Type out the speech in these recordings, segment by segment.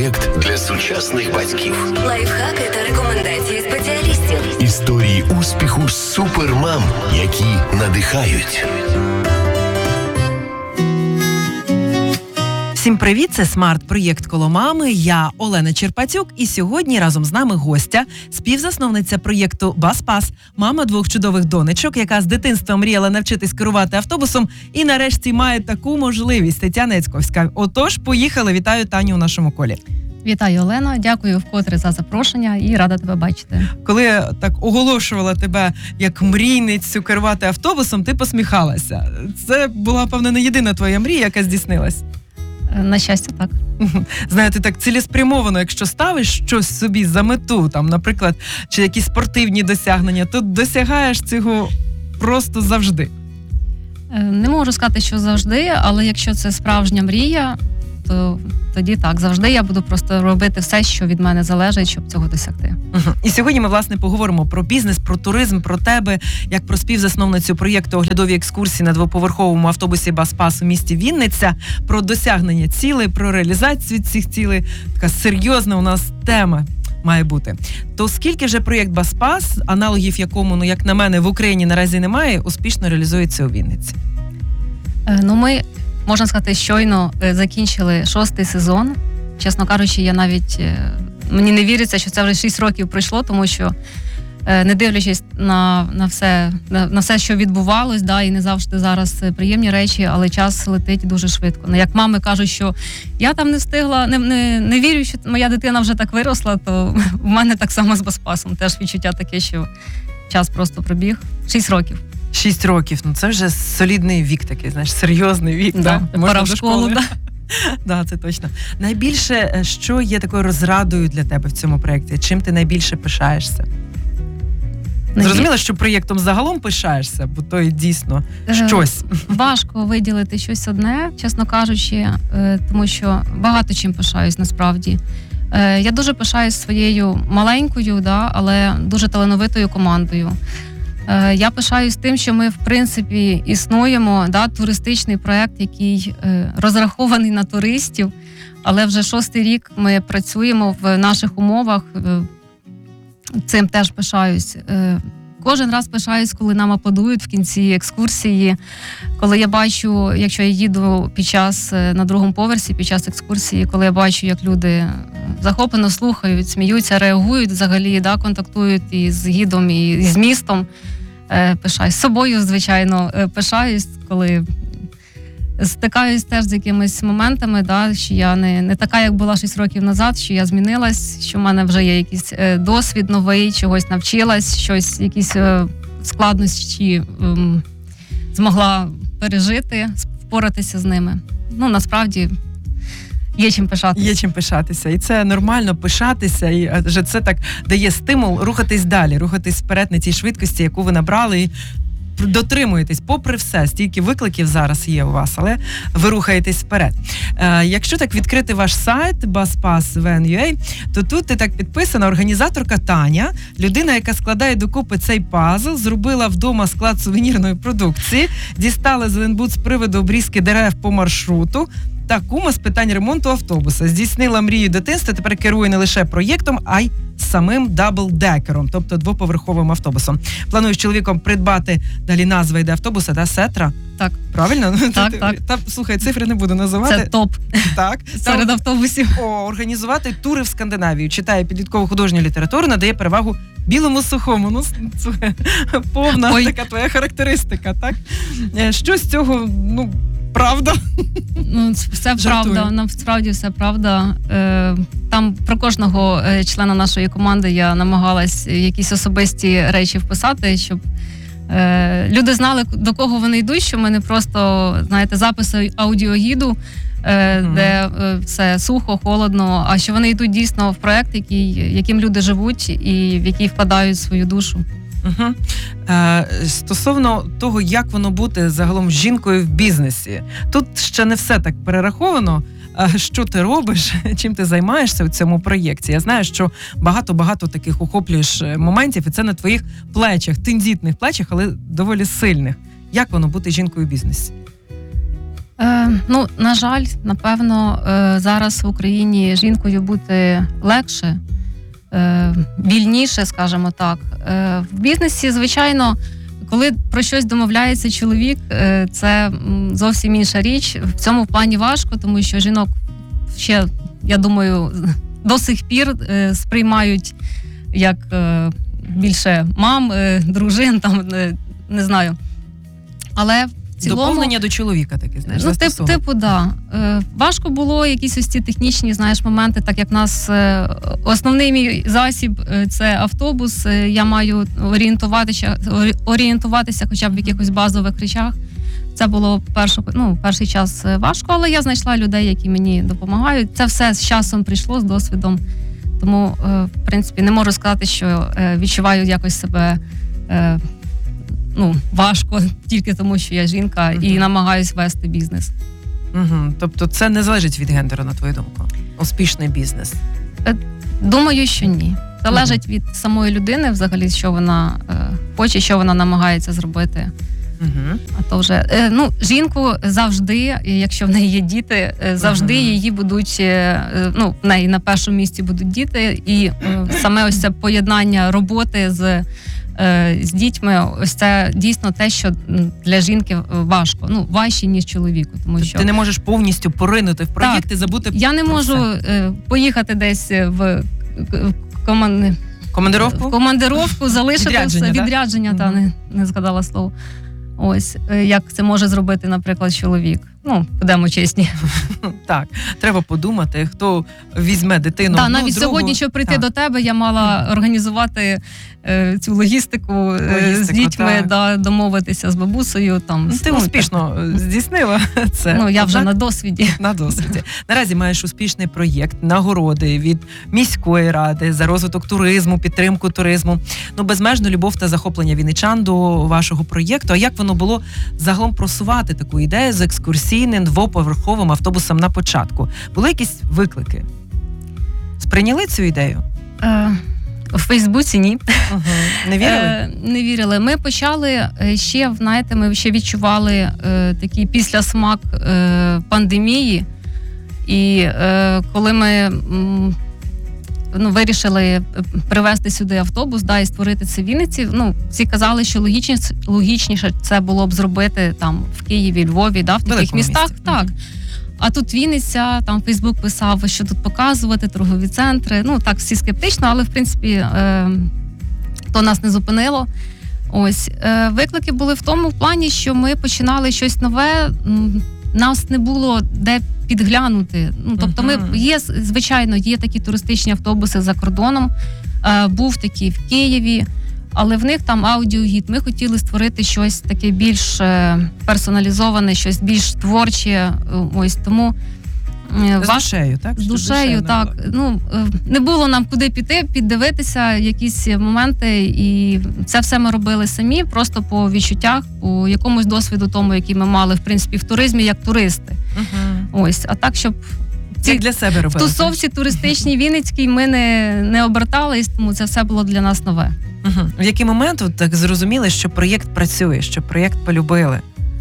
проєкт для сучасних батьків. Лайфхаки та рекомендації спеціалістів. Історії успіху супермам, які надихають. Всім привіт, це смарт-проєкт «Коло мами». Я Олена Черпатюк, і сьогодні разом з нами гостя, співзасновниця проєкту «Бас-Пас», мама двох чудових донечок, яка з дитинства мріяла навчитись керувати автобусом і нарешті має таку можливість. Тетяна Яцьковська. Отож, поїхали. Вітаю Таню у нашому колі. Вітаю, Олено. Дякую вкотре за запрошення і рада тебе бачити. Коли я так оголошувала тебе як мрійницю керувати автобусом, ти посміхалася. Це була, певно, не єдина твоя мрія, яка здійснилась. На щастя, так. Знаєте, так цілеспрямовано, якщо ставиш щось собі за мету, там, наприклад, чи якісь спортивні досягнення, то досягаєш цього просто завжди. Не можу сказати, що завжди, але якщо це справжня мрія, то тоді так, завжди я буду просто робити все, що від мене залежить, щоб цього досягти. І сьогодні ми, власне, поговоримо про бізнес, про туризм, про тебе, як про співзасновницю проєкту «Оглядові екскурсії на двоповерховому автобусі «Бас-Пас» у місті Вінниця, про досягнення цілей, про реалізацію цих цілей. Така серйозна у нас тема має бути. То скільки вже проєкт «Бас-Пас», аналогів якому, як на мене, в Україні наразі немає, успішно реалізується у Вінниці? Ми, можна сказати, щойно закінчили 6-й сезон. Чесно кажучи, я навіть... Мені не віриться, що це вже 6 років пройшло, тому що, не дивлячись на все, що відбувалось, і не завжди зараз приємні речі, але час летить дуже швидко. Як мами кажуть, що я там не встигла, не вірю, що моя дитина вже так виросла, то в мене так само з Бас-Пасом. Теж відчуття таке, що час просто пробіг. 6 років. 6 років, це вже солідний вік такий, знаєш, серйозний вік. Пора в школу, Да, це точно. Найбільше, що є такою розрадою для тебе в цьому проєкті? Чим ти найбільше пишаєшся? Зрозуміло, що проєктом загалом пишаєшся, бо то і дійсно щось. Важко виділити щось одне, чесно кажучи, тому що багато чим пишаюсь насправді. Я дуже пишаюсь своєю маленькою, але дуже талановитою командою. Я пишаюсь тим, що ми, в принципі, існуємо, туристичний проєкт, який розрахований на туристів, але вже 6-й рік ми працюємо в наших умовах, цим теж пишаюсь. Кожен раз пишаюсь, коли нам аплодують в кінці екскурсії, коли я бачу, якщо я їду на другому поверсі під час екскурсії, коли я бачу, як люди захоплено слухають, сміються, реагують взагалі, контактують і з гідом, і з містом. Пишаюсь. З собою, звичайно, пишаюсь, коли стикаюсь теж з якимись моментами, що я не така, як була 6 років назад, що я змінилась, що в мене вже є якийсь досвід новий, чогось навчилась, якісь складнощі змогла пережити, впоратися з ними. Насправді, є чим пишатися. Є чим пишатися. І це нормально пишатися, адже це так дає стимул рухатись далі, рухатись вперед на тій швидкості, яку ви набрали, і дотримуєтесь, попри все, стільки викликів зараз є у вас, але ви рухаєтесь вперед. Якщо так відкрити ваш сайт BusPass.VN.UA, то тут ти так підписана організаторка Таня, людина, яка складає докупи цей пазл, зробила вдома склад сувенірної продукції, дістала зеленбуд з приводу обрізки дерев по маршруту, та кума з питань ремонту автобуса. Здійснила мрію дитинства, тепер керує не лише проєктом, а й самим даблдекером, тобто двоповерховим автобусом. Планую з чоловіком придбати, далі назва йде автобуса, Сетра? Так. Правильно? Так. Слухай, цифри не буду називати. Це топ. Так. Серед автобусів. Організувати тури в Скандинавію. Читає підліткову художню літературу, надає перевагу білому сухому. Слухай, повна така твоя характеристика, так? Що з цього, правда? Все правда, насправді все правда. Там про кожного члена нашої команди я намагалась якісь особисті речі вписати, щоб люди знали, до кого вони йдуть, що ми не просто, запис аудіогіду, де все сухо, холодно, а що вони йдуть дійсно в проєкт, яким люди живуть і в який вкладають свою душу. Угу. Стосовно того, як воно бути загалом жінкою в бізнесі, тут ще не все так перераховано. Що ти робиш, чим ти займаєшся у цьому проєкті? Я знаю, що багато таких охоплюєш моментів, і це на твоїх плечах, тендітних плечах, але доволі сильних. Як воно бути жінкою в бізнесі? Ну, на жаль, напевно, зараз в Україні жінкою бути легше, вільніше, скажімо так. В бізнесі, звичайно, коли про щось домовляється чоловік, це зовсім інша річ. В цьому плані важко, тому що жінок ще, я думаю, до сих пір сприймають як більше мам, дружин, там, не знаю. Але в цілому... Доповнення до чоловіка таке, знаєш, Ну, застосовано. да. Важко було якісь ось ці технічні, знаєш, моменти, так як в нас основний мій засіб – це автобус. Я маю орієнтуватися хоча б в якихось базових речах. Це було перший час важко, але я знайшла людей, які мені допомагають. Це все з часом прийшло, з досвідом. Тому, в принципі, не можу сказати, що відчуваю якось себе важко тільки тому, що я жінка і намагаюсь вести бізнес. Тобто це не залежить від гендеру, на твою думку? Успішний бізнес? Думаю, що ні. Залежить від самої людини, взагалі, що вона хоче, що вона намагається зробити. А то вже жінку завжди, якщо в неї є діти, завжди її будуть, в неї на першому місці будуть діти, і саме ось це поєднання роботи з дітьми, ось це дійсно те, що для жінки важко, важче, ніж чоловіку. Тому що ти не можеш повністю поринути в проєкт і забути. Я не можу поїхати десь в командировку, залишити відрядження, не згадала слово. Ось, як це може зробити, наприклад, чоловік. Будемо чесні. Так, треба подумати, хто візьме дитину. Навіть сьогодні, щоб прийти до тебе, я мала організувати цю логістику з дітьми, домовитися з бабусею. Ти успішно здійснила це. Я вже на досвіді. На досвіді. Наразі маєш успішний проєкт, нагороди від міської ради за розвиток туризму, підтримку туризму. Безмежну любов та захоплення вінничан до вашого проєкту. А як воно було загалом просувати таку ідею з екскурсійним двоповерховим автобусом на початку? Були якісь виклики? Сприйняли цю ідею? У Фейсбуці ні. Не вірили? Не вірили. Ми почали ми ще відчували такий післясмак пандемії. І коли ми вирішили привезти сюди автобус, і створити це в Вінниці, всі казали, що логічніше це було б зробити там в Києві, Львові, в таких містах. Так. А тут Вінниця, там Фейсбук писав, що тут показувати, торгові центри. Так, всі скептично, але, в принципі, то нас не зупинило. Ось. Виклики були в тому плані, що ми починали щось нове, нас не було де підглянути. Тобто звичайно, є такі туристичні автобуси за кордоном, був такий в Києві, але в них там аудіогід. Ми хотіли створити щось таке більш персоналізоване, щось більш творче. Ось тому з душею, так? З душею, так. Не було нам куди піти, піддивитися якісь моменти, і це все ми робили самі, просто по відчуттях, по якомусь досвіду тому, який ми мали, в принципі, в туризмі, як туристи. Ось, а так, щоб для себе робили. В тусовці туристичній Вінницькій ми не обертались, тому це все було для нас нове. В який момент так зрозуміли, що проєкт працює, що проєкт полюбили?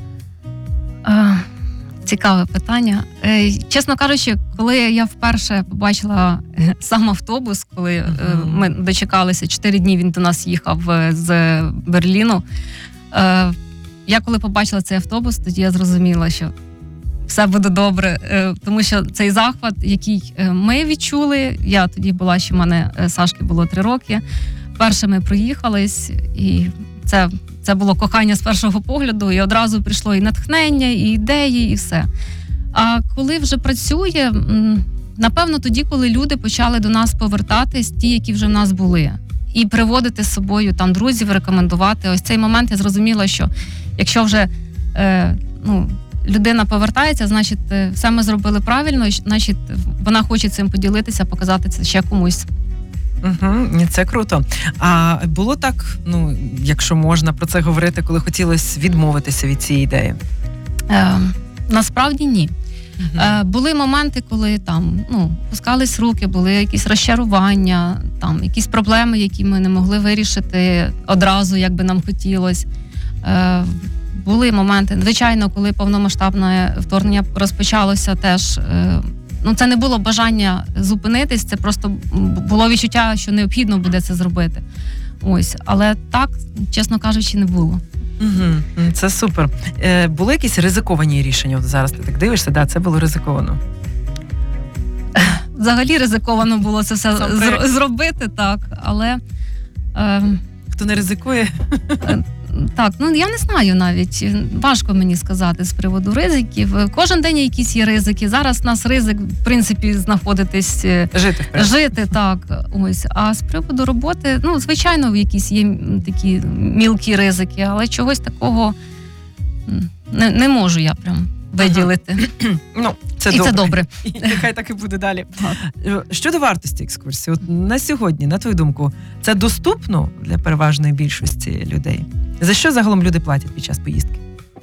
Цікаве питання. Чесно кажучи, коли я вперше побачила сам автобус, коли ми дочекалися, 4 дні він до нас їхав з Берліну, я коли побачила цей автобус, тоді я зрозуміла, що все буде добре, тому що цей захват, який ми відчули, я тоді була, що в мене Сашки було 3 роки, перше ми проїхались, і це було кохання з першого погляду, і одразу прийшло і натхнення, і ідеї, і все. А коли вже працює, напевно, тоді, коли люди почали до нас повертатись, ті, які вже в нас були, і приводити з собою там друзів, рекомендувати. Ось цей момент я зрозуміла, що якщо вже людина повертається, значить, все ми зробили правильно, значить, вона хоче цим поділитися, показати це ще комусь. Це круто. А було так, якщо можна про це говорити, коли хотілося відмовитися від цієї ідеї? Насправді ні. Були моменти, коли там опускались руки, були якісь розчарування, там якісь проблеми, які ми не могли вирішити одразу, як би нам хотілося. були моменти. Звичайно, коли повномасштабне вторгнення розпочалося, теж це не було бажання зупинитись, це просто було відчуття, що необхідно буде це зробити. Ось, але так, чесно кажучи, не було. Угу, це супер. Були якісь ризиковані рішення? От зараз ти так дивишся, да, це було ризиковано. Взагалі ризиковано було це все зробити, так, але... Хто не ризикує? Так, я не знаю навіть, важко мені сказати з приводу ризиків. Кожен день якісь є ризики. Зараз у нас ризик, в принципі, знаходитись... Жити, так. Ось. А з приводу роботи, звичайно, якісь є такі мілкі ризики, але чогось такого не можу я прям виділити. Це і добре. Це добре. І нехай так і буде далі. Щодо вартості екскурсії, от на сьогодні, на твою думку, це доступно для переважної більшості людей? За що загалом люди платять під час поїздки?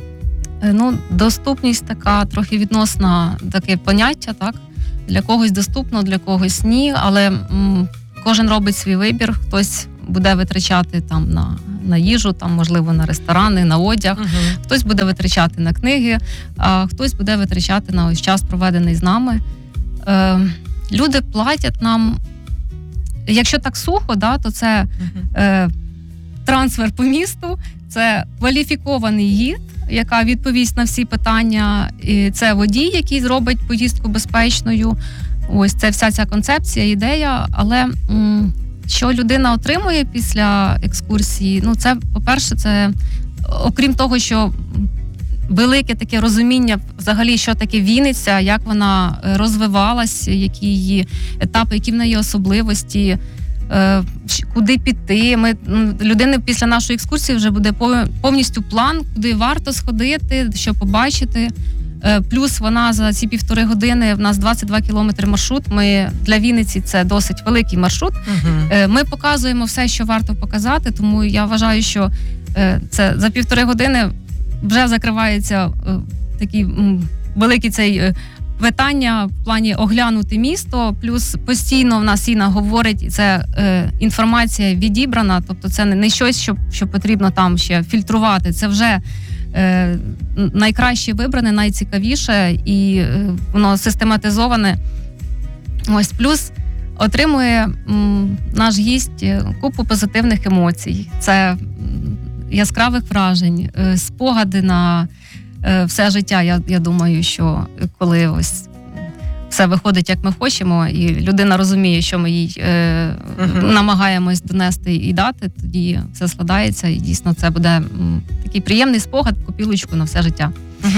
Доступність така трохи відносна таке поняття, так? Для когось доступно, для когось ні, але кожен робить свій вибір, хтось буде витрачати там на їжу, там, можливо, на ресторани, на одяг, хтось буде витрачати на книги, а хтось буде витрачати на ось час, проведений з нами. Люди платять нам, якщо так сухо, да, то це трансфер по місту, це кваліфікований гід, яка відповість на всі питання, і це водій, який зробить поїздку безпечною. Ось це вся ця концепція, ідея, але що людина отримує після екскурсії, це, по-перше, це, окрім того, що велике таке розуміння взагалі, що таке Вінниця, як вона розвивалась, які її етапи, які в неї особливості, куди піти. Людина після нашої екскурсії вже буде повністю план, куди варто сходити, що побачити. Плюс вона за ці 1,5 години, в нас 22 кілометри маршрут, для Вінниці це досить великий маршрут. Ми показуємо все, що варто показати, тому я вважаю, що це за 1,5 години вже закривається такий великий цей питання в плані оглянути місто, плюс постійно в нас Інна говорить, і це інформація відібрана, тобто це не щось, що потрібно там ще фільтрувати, це вже найкраще вибране, найцікавіше, і воно систематизоване. Ось, плюс отримує наш гість купу позитивних емоцій. Це яскравих вражень, спогади на все життя. Я думаю, що коли ось все виходить, як ми хочемо, і людина розуміє, що ми їй намагаємось донести і дати, тоді все складається, і дійсно це буде такий приємний спогад, копілочку на все життя.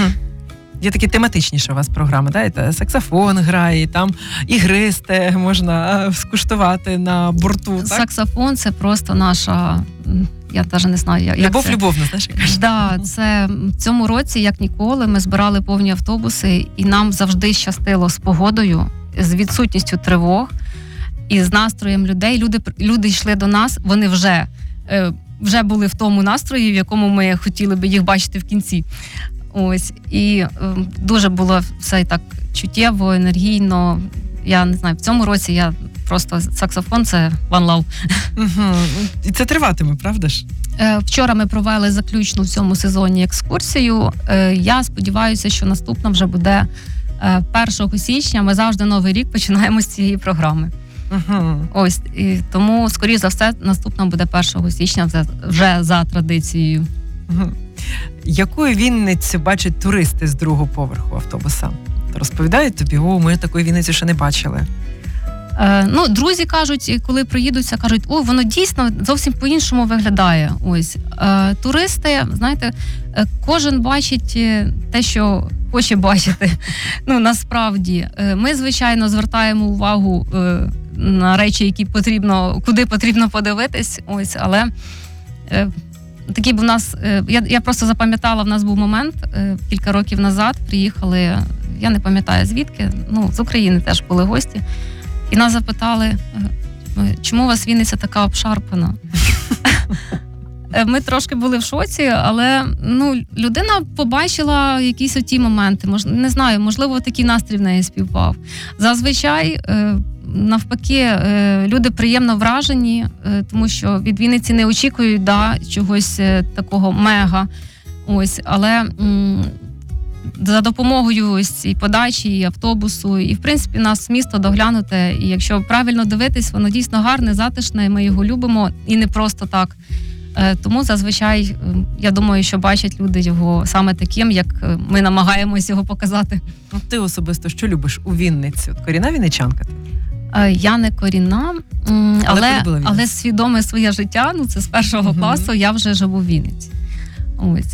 Є такі тематичніша у вас програма, да? І саксофон грає, там ігристе можна скуштувати на борту, так? Саксофон – це просто наша, я навіть не знаю, як любов любовна, знаєш? Да, це в цьому році, як ніколи, ми збирали повні автобуси, і нам завжди щастило з погодою, з відсутністю тривог і з настроєм людей. Люди йшли до нас, вони вже були в тому настрої, в якому ми хотіли би їх бачити в кінці. Ось, і дуже було все так чуттєво, енергійно. Я не знаю, в цьому році я просто саксофон – це one love. І це триватиме, правда ж? Вчора ми провели заключну в цьому сезоні екскурсію. Я сподіваюся, що наступна вже буде 1 січня. Ми завжди Новий рік починаємо з цієї програми. Ось, і тому, скоріш за все, наступна буде 1 січня вже за традицією. Якою Вінницю бачать туристи з другого поверху автобуса? Розповідають тобі, ми такої Вінниці ще не бачили. Друзі кажуть, коли приїдуться, кажуть, воно дійсно зовсім по-іншому виглядає. Ось. Туристи, знаєте, кожен бачить те, що хоче бачити. Насправді. Ми, звичайно, звертаємо увагу на речі, які куди потрібно подивитись. Ось, але такий був у нас, я просто запам'ятала, в нас був момент, кілька років назад приїхали, я не пам'ятаю звідки, з України теж були гості, і нас запитали, чому у вас Вінниця така обшарпана? Ми трошки були в шоці, але людина побачила якісь оті моменти, не знаю, можливо, такий настрій в неї співпав. Зазвичай, навпаки, люди приємно вражені, тому що від Вінниці не очікують чогось такого мега. Ось, але за допомогою ось цієї подачі, і автобусу, і в принципі нас місто доглянуте. І якщо правильно дивитись, воно дійсно гарне, затишне. Ми його любимо і не просто так. Тому зазвичай я думаю, що бачать люди його саме таким, як ми намагаємось його показати. Ну, ти особисто що любиш у Вінниці? От корінна вінничанка? Я не корінна, але свідоме своє життя. Ну це з першого класу. Я вже живу в Вінниці. Ось.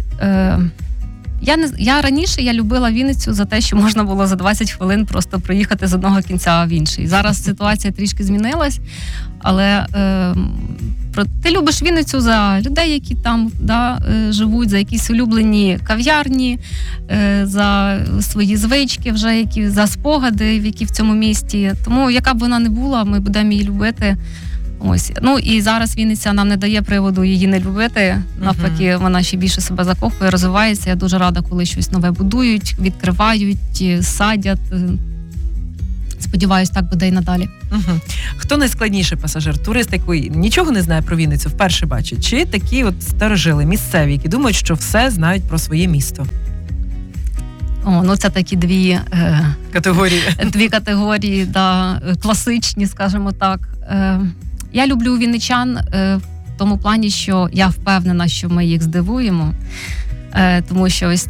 Я раніше любила Вінницю за те, що можна було за 20 хвилин просто проїхати з одного кінця в інший. Зараз ситуація трішки змінилась, але ти любиш Вінницю за людей, які там живуть, за якісь улюблені кав'ярні, за свої звички, вже за спогади, які в цьому місті. Тому яка б вона не була, ми будемо її любити. Ось. Ну і зараз Вінниця нам не дає приводу її не любити. Навпаки, вона ще більше себе закохує, розвивається. Я дуже рада, коли щось нове будують, відкривають, садять. Сподіваюсь, так буде і надалі. Хто найскладніший пасажир? Турист, який нічого не знає про Вінницю, вперше бачить? Чи такі от старожили, місцеві, які думають, що все знають про своє місто? Ну це такі дві категорії, класичні, скажімо так. Я люблю вінничан в тому плані, що я впевнена, що ми їх здивуємо, тому що ось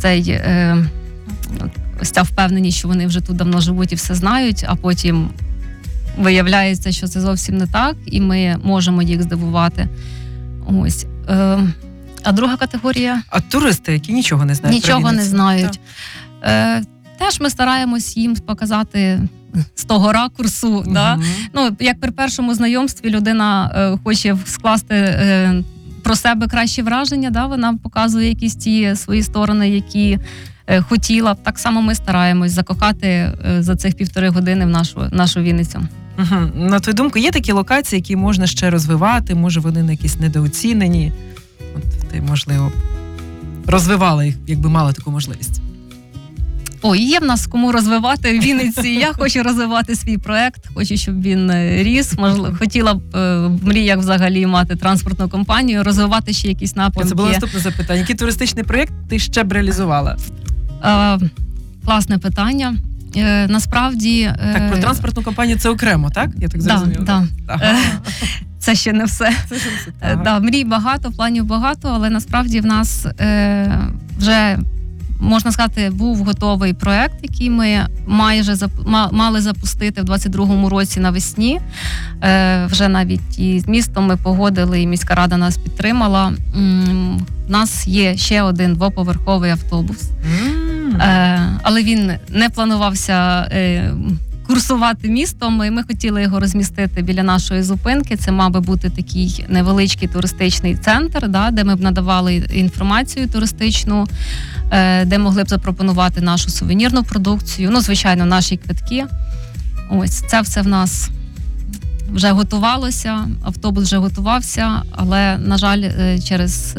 ця впевненість, що вони вже тут давно живуть і все знають, а потім виявляється, що це зовсім не так, і ми можемо їх здивувати. Ось. А друга категорія? А туристи, які нічого не знають про Вінницю? Нічого не знають. Теж ми стараємось їм показати з того ракурсу. Да? Ну, як при першому знайомстві людина хоче скласти про себе кращі враження, да? Вона показує якісь ті свої сторони, які хотіла б. Так само ми стараємось закохати за цих 1,5 години в нашу Вінницю. На твою думку, є такі локації, які можна ще розвивати, може вони не якісь недооцінені? От ти, можливо, розвивала їх, якби мала таку можливість. Є в нас кому розвивати в Вінниці. Я хочу розвивати свій проект, хочу, щоб він ріс. Хотіла б в мріях взагалі мати транспортну компанію, розвивати ще якісь напрямки. Це було наступне запитання. Який туристичний проєкт ти ще б реалізувала? Класне питання. Насправді... Так, про транспортну компанію це окремо, так? Я так зрозуміла. Так. Це ще не все. Мрій багато, планів багато, але насправді в нас вже... Можна сказати, був готовий проект, який ми мали запустити в 22-му році навесні. Вже навіть і з містом ми погодили, і міська рада нас підтримала. У нас є ще один 2-поверховий автобус, але він не планувався курсувати містом. Ми хотіли його розмістити біля нашої зупинки. Це мав би бути такий невеличкий туристичний центр, де ми б надавали інформацію туристичну, де могли б запропонувати нашу сувенірну продукцію, звичайно, наші квитки. Ось, це все в нас вже готувалося, автобус вже готувався, але, на жаль, через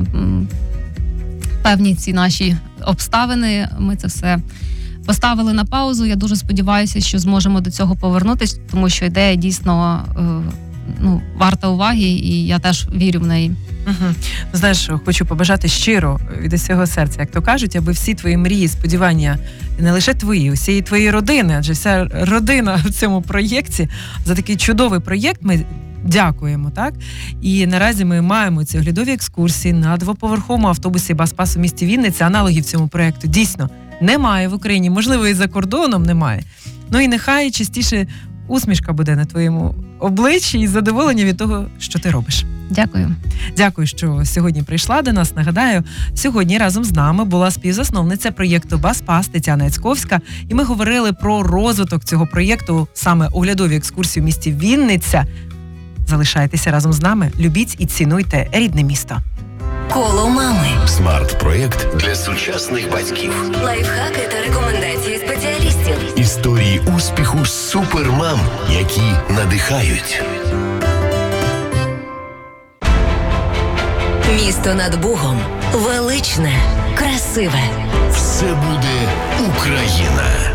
певні ці наші обставини ми це все поставили на паузу. Я дуже сподіваюся, що зможемо до цього повернутися, тому що ідея дійсно варта уваги, і я теж вірю в неї. Знаєш, хочу побажати щиро від усього серця, як то кажуть, аби всі твої мрії, сподівання, і не лише твої, усієї твоєї родини, адже вся родина в цьому проєкті, за такий чудовий проєкт ми дякуємо, так? І наразі ми маємо ці оглядові екскурсії на 2-поверховому автобусі Баспас у місті Вінниця. Аналогів цьому проєкту дійсно немає в Україні, можливо, і за кордоном немає. І нехай частіше усмішка буде на твоєму обличчі і задоволення від того, що ти робиш. Дякую. Дякую, що сьогодні прийшла до нас. Нагадаю, сьогодні разом з нами була співзасновниця проєкту «Баспас» Тетяна Яцьковська. І ми говорили про розвиток цього проєкту, саме оглядові екскурсії в місті Вінниця. Залишайтеся разом з нами, любіть і цінуйте рідне місто. Коло мами. Смарт-проєкт для сучасних батьків. Лайфхаки та рекомендації спеціалістів. Історії успіху супермам, які надихають. Місто над Бугом. Величне, красиве. Все буде Україна.